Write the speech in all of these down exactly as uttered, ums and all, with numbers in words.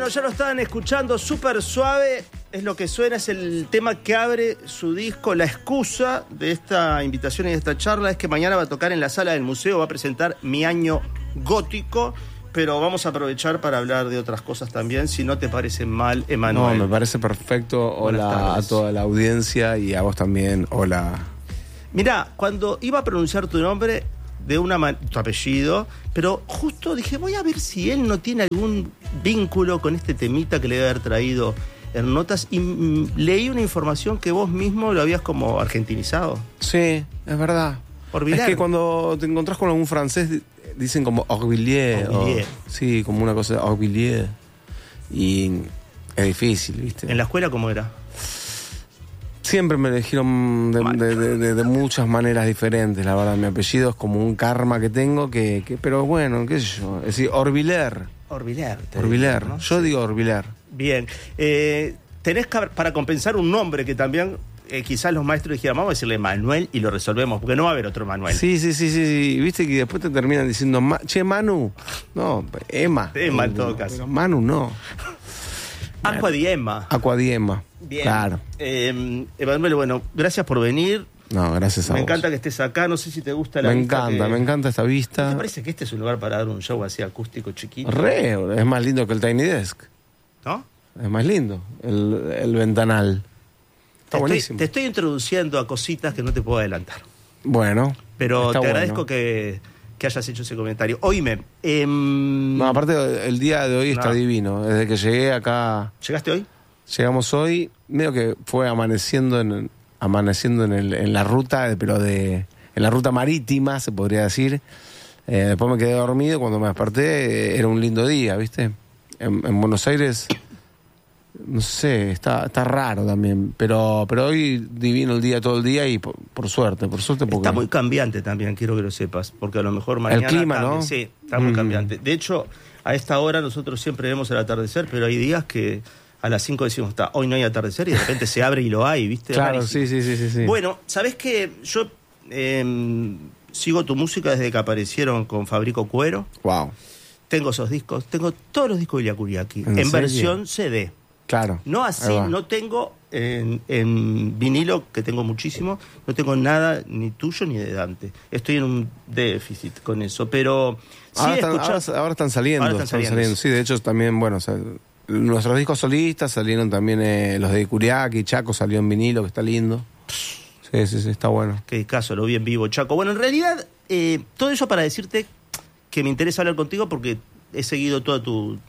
ya lo estaban escuchando, Súper Suave es lo que suena, es el tema que abre su disco. La excusa de esta invitación y de esta charla es que mañana va a tocar en la sala del museo, va a presentar Mi Año Gótico, pero vamos a aprovechar para hablar de otras cosas también, si no te parece mal, Emanuel. No, me parece perfecto. Hola a toda la audiencia y a vos también, hola. Mirá, cuando iba a pronunciar tu nombre, de una man- tu apellido, pero justo dije, voy a ver si él no tiene algún vínculo con este temita que le debe haber traído en notas, y mm, leí una información que vos mismo lo habías como argentinizado. Sí, es verdad. Orbiler. Es que cuando te encontrás con algún francés dicen como Orvilliers. Orvilliers. O, sí, como una cosa, Orvilliers. Y es difícil, ¿viste? ¿En la escuela cómo era? Siempre me elegieron de, de, de, de, de muchas maneras diferentes, la verdad. Mi apellido es como un karma que tengo, que, que pero bueno, qué sé yo. Es decir, Orbiler. Orbiler. Orbiler. Digo, ¿no? Yo Sí. digo Orbiler. Bien. Eh, tenés que, para compensar un nombre que también eh, quizás los maestros dijeran, vamos a decirle Manuel y lo resolvemos, porque no va a haber otro Manuel. Sí, sí, sí, sí, sí. Viste que después te terminan diciendo, Ma- che, Manu. No, Emma. Emma en todo Pero caso. Manu no. Aqua di Emma. Aquadiema. Bien. Claro. Eh, Emanuel, bueno, gracias por venir. No, gracias a Me vos. encanta que estés acá, no sé si te gusta la Me vista encanta, que- me encanta esta ¿No vista. te parece que este es un lugar para dar un show así acústico chiquito? Re, es más lindo que el Tiny Desk. ¿No? Es más lindo, el, el ventanal. Está Te estoy, buenísimo. te estoy introduciendo a cositas que no te puedo adelantar. Bueno. Pero está te bueno. agradezco que, que hayas hecho ese comentario. Oíme, em, No, aparte, el día de hoy está No. divino. Desde que llegué acá, ¿llegaste hoy? llegamos hoy, medio que fue amaneciendo en, amaneciendo en, el, en la ruta, pero de en la ruta marítima, se podría decir. Eh, después me quedé dormido, cuando me desperté, eh, era un lindo día, ¿viste? En, en Buenos Aires, no sé, está, está raro también, pero, pero hoy divino el día, todo el día, y por, por suerte, por suerte porque... Está muy cambiante también, quiero que lo sepas, porque a lo mejor mañana... clima, cambia. ¿no? Sí, está muy Mm. cambiante. De hecho, a esta hora nosotros siempre vemos el atardecer, pero hay días que a las cinco decimos, está, hoy no hay atardecer, y de repente se abre y lo hay, ¿viste? Claro, Rarísimo. sí, sí, sí, sí, sí. Bueno, ¿sabés qué? Yo eh, sigo tu música desde que aparecieron con Fabrico Cuero. Wow, Tengo esos discos, tengo todos los discos de Iliacuriaki, ¿En en serio? versión C D. claro. No Ahí así, va. no tengo en, en vinilo, que tengo muchísimo, no tengo nada ni tuyo ni de Dante. Estoy en un déficit con eso, pero sí Ahora están, escuchar- ahora- ahora están saliendo, Ahora están están saliendo. saliendo. Sí, de hecho también, bueno, o sea, nuestros discos solistas salieron también, eh, los de Curiaki, Chaco salió en vinilo, que está lindo. Sí, sí, sí, está bueno. Qué caso, lo vi en vivo, Chaco. Bueno, en realidad, eh, todo eso para decirte que me interesa hablar contigo porque he seguido toda tu,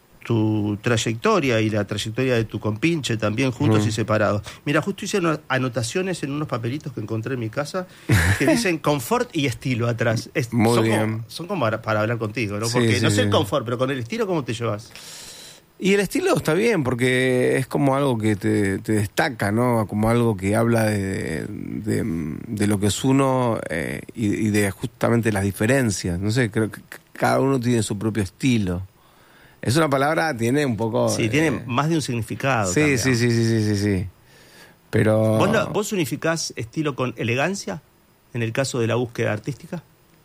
tu trayectoria y la trayectoria de tu compinche también, juntos Mm. y separados. Mira, justo hice unas anotaciones en unos papelitos que encontré en mi casa que dicen confort y estilo atrás. Es- Muy son bien. Como, son como para, para hablar contigo, ¿no? Sí, Porque sí, no sé sí. el confort, pero con el estilo, ¿cómo te llevas? Y el estilo está bien, porque es como algo que te, te destaca, ¿no? Como algo que habla de, de, de lo que es uno, eh, y, y de justamente las diferencias. No sé, creo que cada uno tiene su propio estilo. Es una palabra, tiene un poco... Sí, eh, tiene más de un significado. Sí, también. sí, sí, sí, sí, sí, sí. Pero... ¿Vos, no- ¿Vos unificás estilo con elegancia en el caso de la búsqueda artística?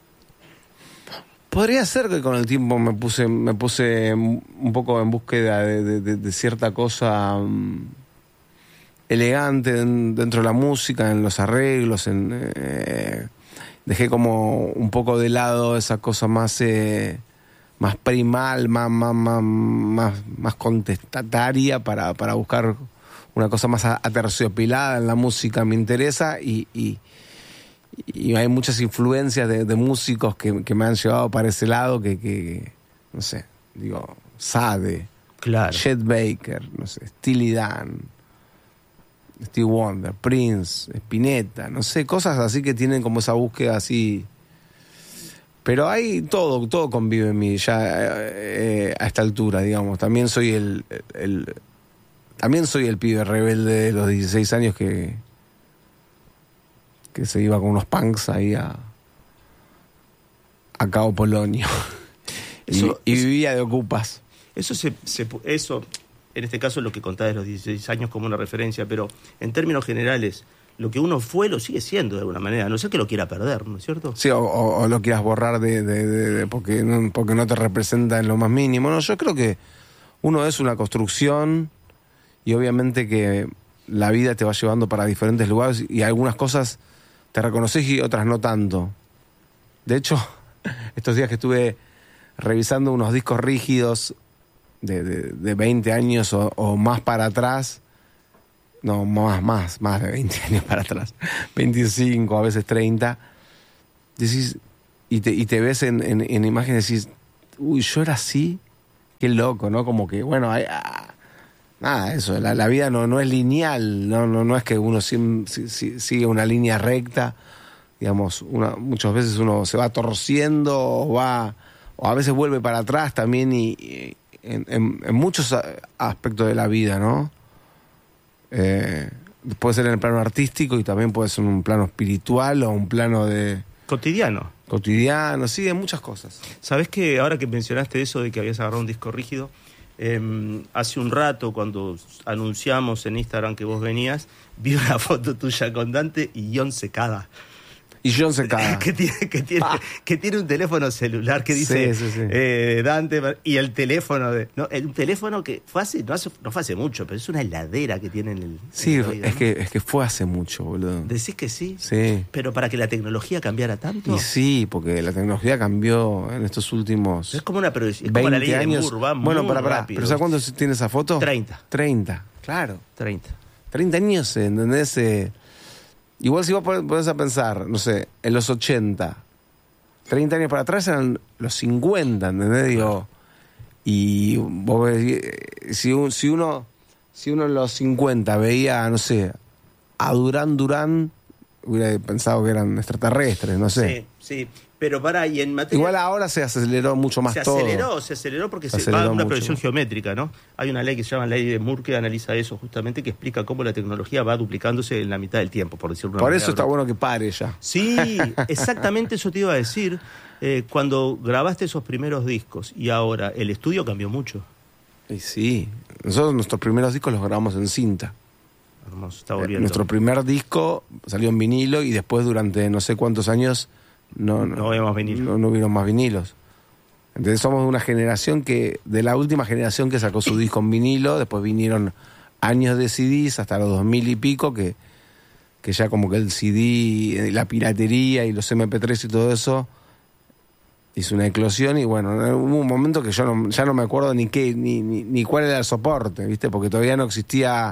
Podría ser que con el tiempo me puse me puse un poco en búsqueda de, de- de- de cierta cosa um, elegante en- dentro de la música, en los arreglos, en, eh, dejé como un poco de lado esa cosa más eh, más primal, más más más más, más contestataria para, para buscar una cosa más aterciopelada en la música. Me interesa y, y Y hay muchas influencias de, de músicos que, que me han llevado para ese lado, que, que no sé, digo, Sade, Claro. Chet Baker, no sé, Steely Dan, Stevie Wonder, Prince, Spinetta, no sé, cosas así que tienen como esa búsqueda así. Pero hay todo, todo convive en mí ya eh, a esta altura, digamos. También soy el, el, también soy el pibe rebelde de los dieciséis años que que se iba con unos punks ahí a, a Cabo Polonio. Eso- y, y eso- vivía de ocupas. Eso, se, se- eso, en este caso, lo que contás de los dieciséis años como una referencia, pero en términos generales, lo que uno fue lo sigue siendo de alguna manera, a no sé que lo quiera perder, ¿no es cierto? Sí, o, o- o lo quieras borrar de, de- de- de- porque, no, porque no te representa en lo más mínimo. No, yo creo que uno es una construcción y obviamente que la vida te va llevando para diferentes lugares y algunas cosas te reconoces y otras no tanto. De hecho, estos días que estuve revisando unos discos rígidos de, de, de veinte años o, o más para atrás, no, más, más, más de veinte años para atrás, veinticinco, a veces treinta, decís, y te, y te ves en, en, en imágenes y decís, uy, yo era así, qué loco, ¿no? Como que, bueno, hay, ah, nada, eso, la, la vida no, no es lineal, no, no, no es que uno si, si, sigue una línea recta, digamos, una, muchas veces uno se va torciendo o va, o a veces vuelve para atrás también y, y en, en, en muchos aspectos de la vida, ¿no? Eh, puede ser en el plano artístico y también puede ser en un plano espiritual o un plano de... Cotidiano. Cotidiano, sí, en muchas cosas. ¿Sabés que ahora que mencionaste eso de que habías agarrado un disco rígido, eh, hace un rato cuando anunciamos en Instagram que vos venías, vi una foto tuya con Dante y John Secada. Y John Secada. que, tiene, que, tiene, ah. que tiene un teléfono celular que dice sí, sí, sí. Eh, Dante, y el teléfono, de, no, el, un teléfono que fue hace no, hace, no fue hace mucho, pero es una heladera que tiene en el... Sí, en el oído, es, ¿no? que, es que fue hace mucho, boludo. ¿Decís que sí? Sí. Pero para que la tecnología cambiara tanto... Y sí, porque la tecnología cambió en estos últimos... Es como una es como la ley años. de Moore, va bueno, muy para, para, rápido. ¿pero sabes cuánto tiene esa foto? treinta. treinta, claro. treinta. treinta años, ¿entendés? Eh, igual si vos podés a pensar, no sé, en los ochenta, treinta años para atrás eran los cincuenta, ¿entendés? Digo, y vos ves, si, un, si, uno, si uno en los cincuenta veía, no sé, a Durán Durán, hubiera pensado que eran extraterrestres, no sé. Sí, sí. Pero para, y en materia... Igual ahora se aceleró mucho más se todo. Se aceleró, se aceleró porque se, se aceleró va a una mucho. proyección geométrica, ¿no? Hay una ley que se llama ley de Moore que analiza eso justamente, que explica cómo la tecnología va duplicándose en la mitad del tiempo, por decirlo de una Por manera. eso está bueno que pare ya. Sí, exactamente eso te iba a decir. Eh, cuando grabaste esos primeros discos y ahora, el estudio cambió mucho. Y sí, nosotros nuestros primeros discos los grabamos en cinta. Hermoso, está volviendo. Nuestro primer disco salió en vinilo y después durante no sé cuántos años no, no, no había más vinilos. No, no hubieron más vinilos. Entonces somos de una generación que, de la última generación que sacó su disco en vinilo, después vinieron años de C Ds hasta los dos mil y pico, que, que ya como que el C D, la piratería y los M P tres y todo eso hizo una eclosión y bueno, hubo un momento que yo no, ya no me acuerdo ni qué, ni, ni, ni cuál era el soporte, ¿viste? Porque todavía no existía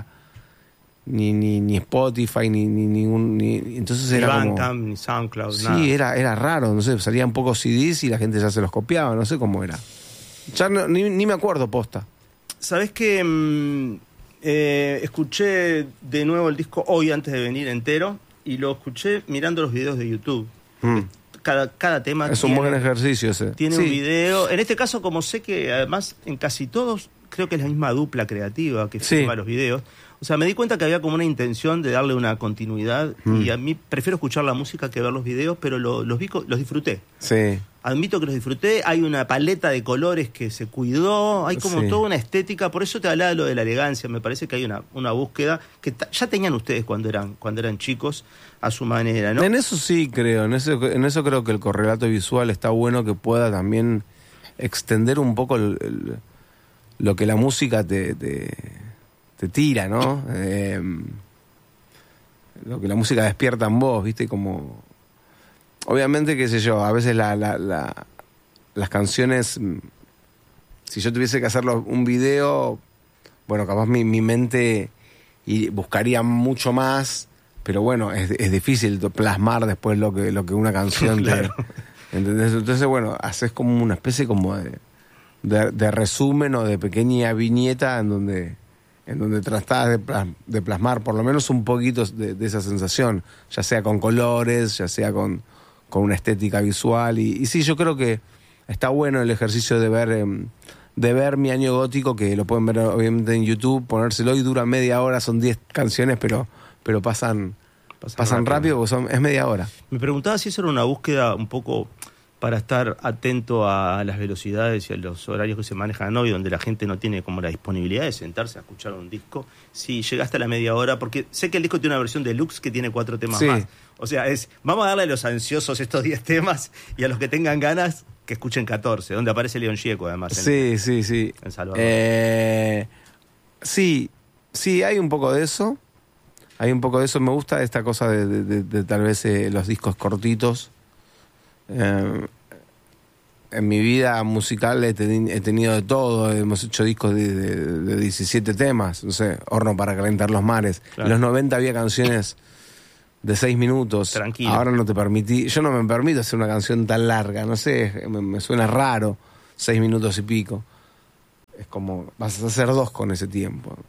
ni, ni, ni Spotify, ni, ni ningún... Ni, entonces ni era Bandcamp, como... ni SoundCloud, sí, nada. era, era raro, no sé, salían pocos C Ds y la gente ya se los copiaba, no sé cómo era. Ya no, ni, ni me acuerdo, posta. ¿Sabés que mm, eh, escuché de nuevo el disco hoy antes de venir entero y lo escuché mirando los videos de YouTube? Mm. Cada, cada tema es tiene, un buen ejercicio ese. Tiene sí. un video. En este caso, como sé que además en casi todos creo que es la misma dupla creativa que filma sí. los videos. O sea, me di cuenta que había como una intención de darle una continuidad mm. y a mí prefiero escuchar la música que ver los videos, pero lo, los, vi, los disfruté. Sí. Admito que los disfruté, hay una paleta de colores que se cuidó, hay como sí. toda una estética, por eso te hablaba de lo de la elegancia, me parece que hay una, una búsqueda que ta- ya tenían ustedes cuando eran, cuando eran chicos a su manera, ¿no? En eso sí creo, en eso, en eso creo que el correlato visual está bueno que pueda también extender un poco el, el, lo que la música te... te... te tira, ¿no? Eh, lo que la música despierta en vos, ¿viste? Como... Obviamente, qué sé yo, a veces la, la, la, las canciones... Si yo tuviese que hacerlo un video, bueno, capaz mi, mi mente y buscaría mucho más, pero bueno, es, es difícil plasmar después lo que, lo que una canción claro. te... ¿Entendés? Entonces, bueno, haces como una especie como de, de, de resumen o de pequeña viñeta en donde... en donde tratás de, plas- de plasmar por lo menos un poquito de, de esa sensación, ya sea con colores, ya sea con, con una estética visual. Y, y sí, yo creo que está bueno el ejercicio de ver, eh, de ver Mi Año Gótico, que lo pueden ver obviamente en YouTube, ponérselo y dura media hora, son diez canciones, pero, pero pasan, pasan, pasan rápido, rápido porque son, es media hora. Me preguntaba si eso era una búsqueda un poco... para estar atento a las velocidades y a los horarios que se manejan hoy, donde la gente no tiene como la disponibilidad de sentarse a escuchar un disco. Si llegaste a la media hora, porque sé que el disco tiene una versión deluxe que tiene cuatro temas sí. más. O sea, es vamos a darle a los ansiosos estos diez temas y a los que tengan ganas que escuchen catorce, donde aparece León Gieco además. En, sí, sí, sí. En Salvador. Eh, sí, sí, hay un poco de eso. Hay un poco de eso. Me gusta esta cosa de, de, de, de tal vez eh, los discos cortitos. Eh, en mi vida musical he, ten, he tenido de todo. Hemos hecho discos de, de, de diecisiete temas. No sé, Horno para calentar los mares. Claro. En los noventa había canciones de seis minutos. Tranquilo. Ahora no te permití. Yo no me permito hacer una canción tan larga. No sé, me, me suena raro. Seis minutos y pico. Es como, vas a hacer dos con ese tiempo.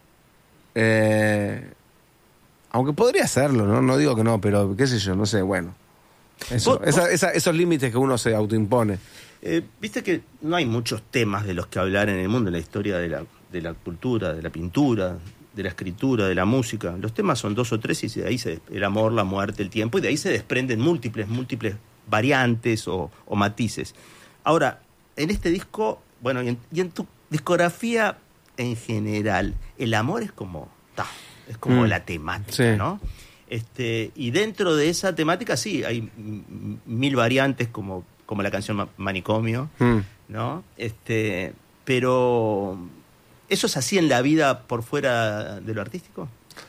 Eh... Aunque podría hacerlo, ¿no? No digo que no, pero qué sé yo, no sé, bueno. Eso, ¿Vos, esa, esa, esos límites que uno se autoimpone. Eh, Viste que no hay muchos temas de los que hablar en el mundo, en la historia de la, de la cultura, de la pintura, de la escritura, de la música. Los temas son dos o tres y de ahí se el amor, la muerte, el tiempo, y de ahí se desprenden múltiples, múltiples variantes o, o matices. Ahora, en este disco, bueno, y en, y en tu discografía en general, el amor es como... Ta, es como mm. la temática, sí. ¿no? Este, y dentro de esa temática, sí, hay m- mil variantes como, como la canción Manicomio, mm. ¿no? Este, pero, ¿eso es así en la vida por fuera de lo artístico?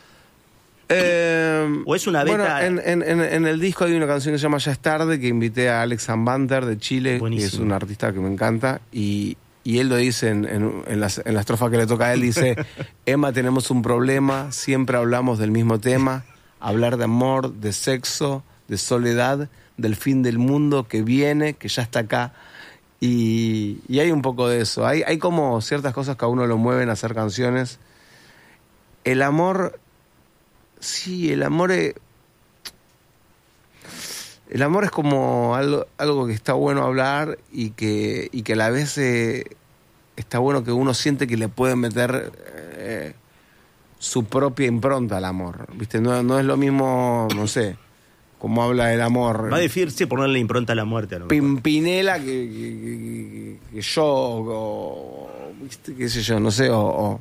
Eh, ¿O es una beta? Bueno, en, en, en el disco hay una canción que se llama Ya es tarde, que invité a Alex Zambanter de Chile, Buenísimo. Que es un artista que me encanta, y... Y él lo dice en, en, en, la, en la estrofa que le toca a él, dice: Emma, tenemos un problema, siempre hablamos del mismo tema, hablar de amor, de sexo, de soledad, del fin del mundo que viene, que ya está acá. Y, y hay un poco de eso. Hay, hay como ciertas cosas que a uno lo mueven a hacer canciones. El amor, sí, el amor es... El amor es como algo, algo que está bueno hablar y que, y que a la vez eh, está bueno que uno siente que le puede meter eh, su propia impronta al amor. ¿Viste? No, no es lo mismo, no sé, como habla del amor. Va a decirse ponerle impronta a la muerte. A lo Pimpinela que, que, que, que yo, o, ¿viste? Qué sé yo, no sé, o, o,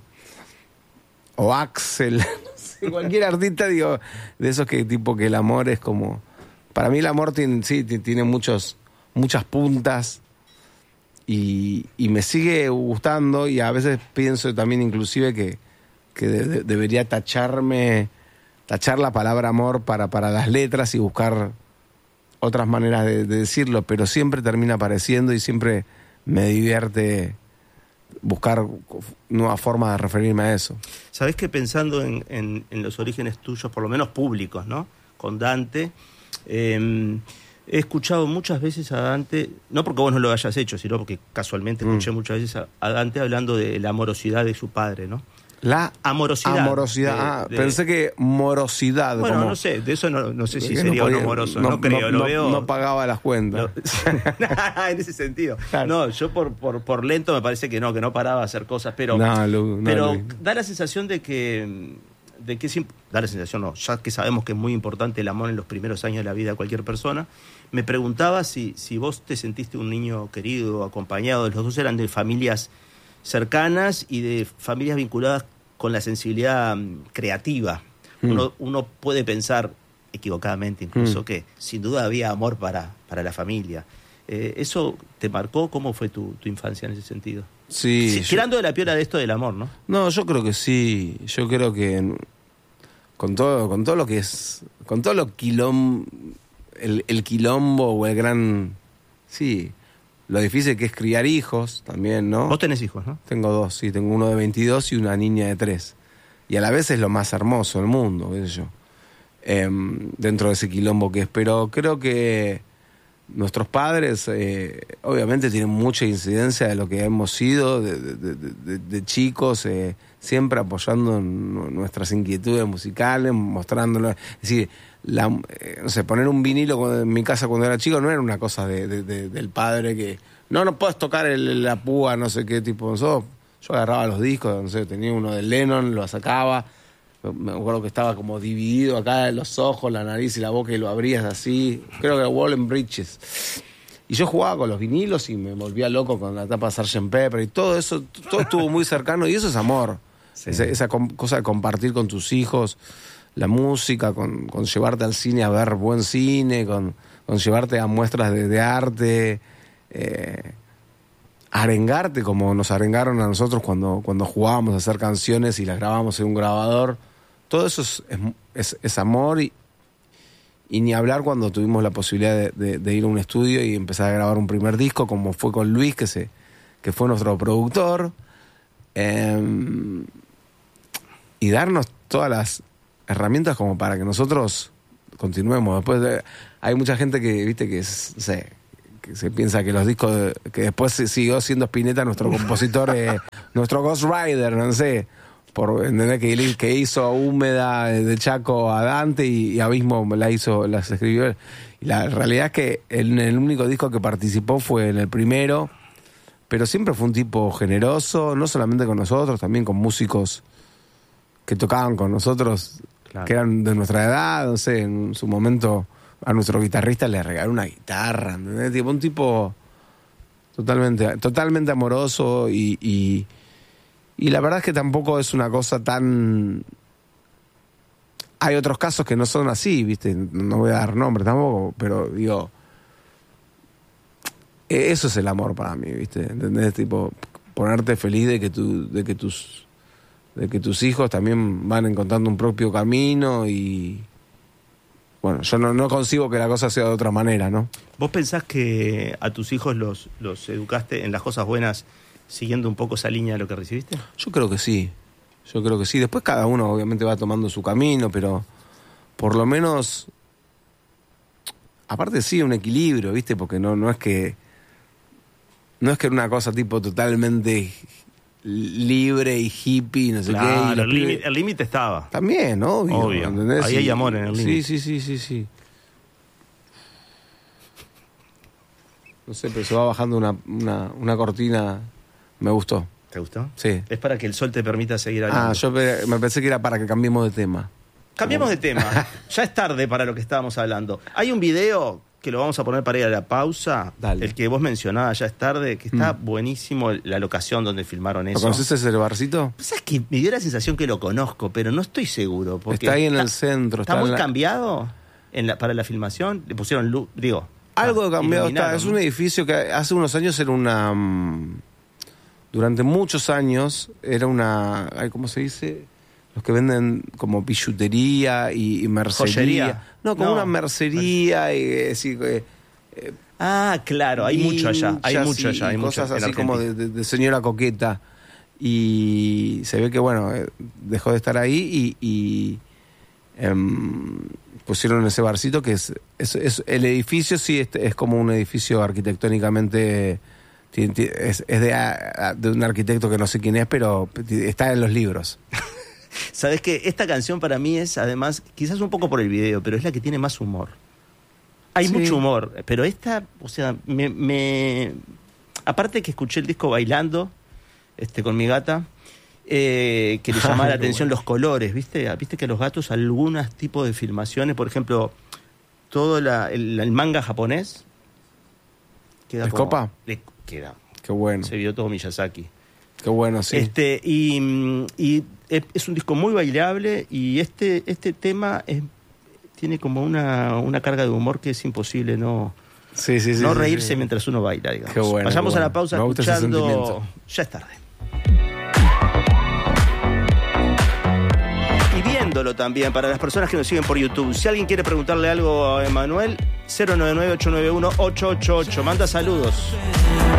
o Axel, no sé, cualquier artista, digo, de esos que tipo que el amor es como... Para mí el amor tiene, sí, tiene muchos, muchas puntas y, y me sigue gustando, y a veces pienso también inclusive que, que de, de, debería tacharme, tachar la palabra amor para, para las letras y buscar otras maneras de, de decirlo, pero siempre termina apareciendo y siempre me divierte buscar nuevas formas de referirme a eso. Sabés que pensando en, en, en los orígenes tuyos, por lo menos públicos, ¿no? Con Dante... Eh, he escuchado muchas veces a Dante, no porque vos no lo hayas hecho, sino porque casualmente escuché mm. muchas veces a, a Dante hablando de la amorosidad de su padre, ¿no? La amorosidad. Amorosidad. De, ah, de... pensé que morosidad. Bueno, como... no sé, de eso no, no sé si sería no podía, amoroso, no, no creo, no, lo veo. No pagaba las cuentas. No, en ese sentido. Claro. No, yo por, por, por lento me parece que no, que no paraba de hacer cosas, pero, no, Lu, no, pero Lu. da la sensación de que. de que es imp- da la sensación, no, ya que sabemos que es muy importante el amor en los primeros años de la vida de cualquier persona. Me preguntaba si, si vos te sentiste un niño querido, acompañado. Los dos eran de familias cercanas y de familias vinculadas con la sensibilidad um, creativa. Mm. Uno, uno puede pensar, equivocadamente incluso, mm. que sin duda había amor para, para la familia. Eh, ¿Eso te marcó? ¿Cómo fue tu, tu infancia en ese sentido? Sí. sí tirando yo... de la piola de esto del amor, ¿no? No, yo creo que sí. Yo creo que con todo, con todo lo que es, con todo lo quilombo, el, el quilombo o el gran, sí, lo difícil que es criar hijos también, ¿no? Vos tenés hijos, ¿no? Tengo dos, sí, tengo uno de veintidós y una niña de tres. Y a la vez es lo más hermoso del mundo, qué sé yo, eh, dentro de ese quilombo que es. Pero creo que nuestros padres, eh, obviamente, tienen mucha incidencia de lo que hemos sido de, de, de, de, de chicos, eh, siempre apoyando n- nuestras inquietudes musicales, mostrándonos. Es decir, la, eh, no sé, poner un vinilo en mi casa cuando era chico no era una cosa de, de, de, del padre que no, no puedes tocar el, la púa, no sé qué tipo. Nosotros, yo agarraba los discos, no sé, tenía uno de Lennon, lo sacaba. Me acuerdo que estaba como dividido acá en los ojos, la nariz y la boca, y lo abrías así. Creo que era Wall and Bridges. Y yo jugaba con los vinilos y me volvía loco con la tapa de sergeant Pepper y todo eso. Todo estuvo muy cercano y eso es amor. Sí. Esa, esa com- cosa de compartir con tus hijos la música, con, con llevarte al cine a ver buen cine, con, con llevarte a muestras de, de arte. eh, arengarte como nos arengaron a nosotros cuando, cuando jugábamos a hacer canciones y las grabábamos en un grabador. Todo eso es, es, es amor y, y ni hablar cuando tuvimos la posibilidad de, de, de ir a un estudio y empezar a grabar un primer disco, como fue con Luis, que, se, que fue nuestro productor, eh, y darnos todas las herramientas como para que nosotros continuemos. Después de, hay mucha gente que, viste, que es, no sé, que se piensa que los discos, de, que después siguió siendo Spinetta nuestro compositor, eh, nuestro Ghost Rider, no sé, por entender que, que hizo Húmeda de Chaco a Dante y, y Abismo la hizo, las escribió. Y la realidad es que el, el único disco que participó fue en el primero, pero siempre fue un tipo generoso, no solamente con nosotros, también con músicos que tocaban con nosotros, claro, que eran de nuestra edad. No sé, en su momento a nuestro guitarrista le regaló una guitarra, ¿entendés? Tipo, un tipo totalmente, totalmente amoroso y, y, y la verdad es que tampoco es una cosa tan... Hay otros casos que no son así, ¿viste? No voy a dar nombres tampoco, pero digo, eso es el amor para mí, ¿viste? ¿Entendés? Tipo, ponerte feliz de que tu, de que tus de que tus hijos también van encontrando un propio camino y... Bueno, yo no, no concibo que la cosa sea de otra manera, ¿no? ¿Vos pensás que a tus hijos los, los educaste en las cosas buenas siguiendo un poco esa línea de lo que recibiste? Yo creo que sí, yo creo que sí. Después cada uno obviamente va tomando su camino, pero por lo menos... Aparte sí, un equilibrio, ¿viste? Porque no, no es que... No es que era una cosa tipo totalmente... libre y hippie, no sé claro, qué. El límite el límite estaba. También, obvio. obvio. ¿Entendés? Ahí hay amor en el límite. Sí, sí, sí, sí, sí. No sé, pero se va bajando una, una, una cortina. Me gustó. ¿Te gustó? Sí. Es para que el sol te permita seguir hablando. Ah, yo me pensé que era para que cambiemos de tema. Cambiemos de tema. Ya es tarde para lo que estábamos hablando. Hay un video que lo vamos a poner para ir a la pausa. Dale. El que vos mencionabas, Ya es tarde, que está mm. buenísimo la locación donde filmaron eso. ¿Lo conoces ese barcito? ¿Sabes que me dio la sensación que lo conozco, pero no estoy seguro? Porque está ahí en está, el centro. ¿Está, está muy la... cambiado en la, para la filmación? Le pusieron luz, digo... Algo ah, cambiado está. Es un ¿no? edificio que hace unos años era una... Durante muchos años era una... ¿Cómo se dice? Los que venden como billutería y, y mercería. ¿Joyería? No, como no. una mercería y... Eh, sí, eh, Eh, ah, claro, hay mucho allá, hay mucho allá, hay cosas mucho así como de, de, de señora coqueta. Y se ve que, bueno, eh, dejó de estar ahí y, y eh, pusieron ese barcito que es, es, es el edificio sí es, es como un edificio arquitectónicamente, es, es de, de un arquitecto que no sé quién es, pero está en los libros. Sabes que esta canción para mí es, además, quizás un poco por el video, pero es la que tiene más humor. Hay sí. mucho humor, pero esta, o sea, me, me... aparte que escuché el disco bailando este, con mi gata, eh, que le llamaba la atención bueno. los colores, ¿viste? Viste que a los gatos algunos tipos de filmaciones, por ejemplo, todo la, el, el manga japonés... Queda ¿El como, copa? Le queda. Qué bueno. Se vio todo Miyazaki. Qué bueno, sí. Este, y, y es un disco muy bailable y este, este tema es... tiene como una, una carga de humor que es imposible no, sí, sí, sí, no sí, reírse sí. mientras uno baila, digamos. Qué bueno, Vayamos qué bueno. a la pausa escuchando Ya es tarde. Y viéndolo también, para las personas que nos siguen por YouTube, si alguien quiere preguntarle algo a Emanuel, cero nueve nueve, ocho nueve uno, ocho ocho ocho. Manda saludos.